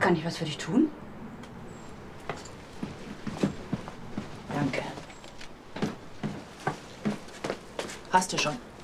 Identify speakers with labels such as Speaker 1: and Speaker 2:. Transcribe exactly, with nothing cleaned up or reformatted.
Speaker 1: Kann ich was für dich tun? Danke.
Speaker 2: Hast du schon.